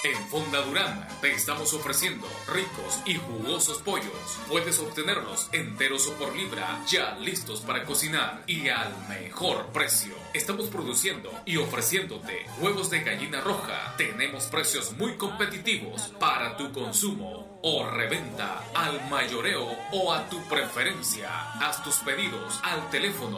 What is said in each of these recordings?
En Fonda Durán te estamos ofreciendo ricos y jugosos pollos. Puedes obtenerlos enteros o por libra, ya listos para cocinar y al mejor precio. Estamos produciendo y ofreciéndote huevos de gallina roja. Tenemos precios muy competitivos para tu consumo o reventa al mayoreo o a tu preferencia. Haz tus pedidos al teléfono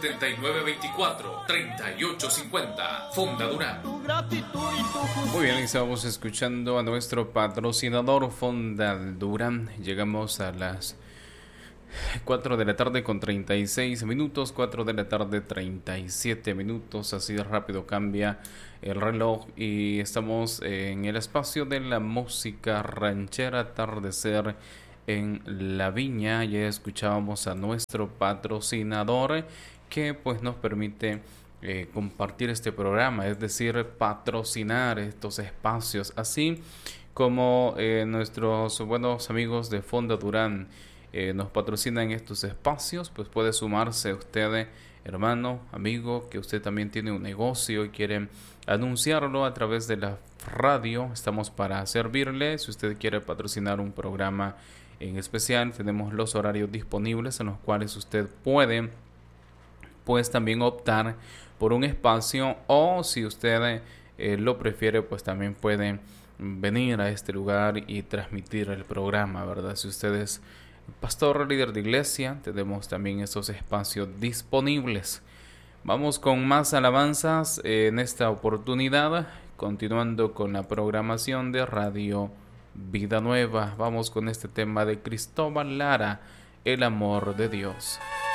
7924-3850. Fonda Durán. Muy bien, estamos escuchando a nuestro patrocinador Fonda Durán. Llegamos a las 4 de la tarde con 36 minutos, 4 de la tarde 37 minutos, así de rápido cambia el reloj y estamos en el espacio de la música ranchera, atardecer en la viña. Ya escuchábamos a nuestro patrocinador que pues nos permite compartir este programa, es decir, patrocinar estos espacios, así como nuestros buenos amigos de Fonda Durán nos patrocinan estos espacios. Pues puede sumarse usted, hermano, amigo, que usted también tiene un negocio y quiere anunciarlo a través de la radio. Estamos para servirle. Si usted quiere patrocinar un programa en especial, tenemos los horarios disponibles en los cuales usted puede pues también optar por un espacio, o si usted lo prefiere, pues también puede venir a este lugar y transmitir el programa, ¿verdad? Si usted es pastor, líder de iglesia, tenemos también esos espacios disponibles. Vamos con más alabanzas en esta oportunidad, continuando con la programación de Radio Vida Nueva. Vamos con este tema de Cristóbal Lara, El amor de Dios.